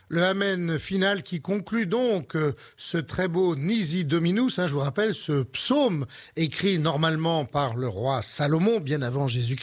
Le Amen final qui conclut donc ce très beau Nisi Dominus, je vous rappelle ce psaume écrit normalement par le roi Salomon, bien avant Jésus-Christ.